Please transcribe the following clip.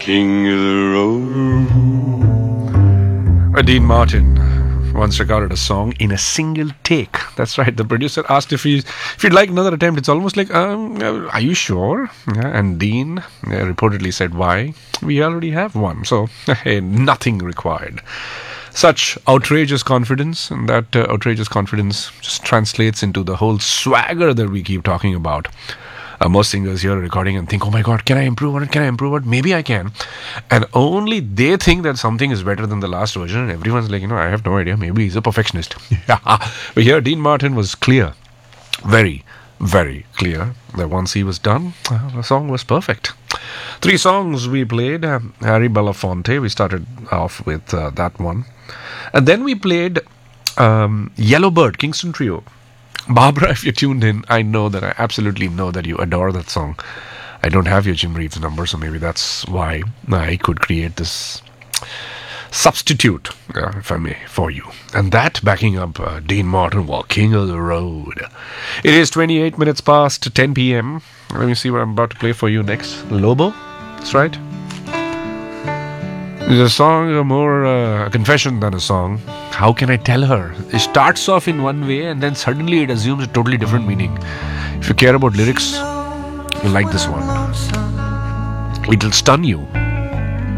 King of the road. Dean Martin once recorded a song in a single take. That's right. The producer asked if he'd like another attempt. It's almost like, are you sure? Yeah, and Dean reportedly said, why? We already have one. So, hey, nothing required. Such outrageous confidence, and that outrageous confidence just translates into the whole swagger that we keep talking about. Most singers hear a recording and think, oh my god, can I improve on it? Can I improve on it? Maybe I can. And only they think that something is better than the last version, and everyone's like, I have no idea. Maybe he's a perfectionist. But here, Dean Martin was clear. Very, very clear that once he was done, the song was perfect. 3 songs we played. Harry Belafonte, we started off with that one. And then we played Yellowbird, Kingston Trio. Barbara, if you're tuned in, I absolutely know that you adore that song. I don't have your Jim Reeves number, so maybe that's why I could create this substitute, if I may, for you. And that backing up Dean Martin, King of the Road. It is 28 minutes past 10 p.m. Let me see what I'm about to play for you next. Lobo, that's right. It's a song more a confession than a song. How can I tell her? It starts off in one way and then suddenly it assumes a totally different meaning. If you care about lyrics, you'll like this one. It'll stun you.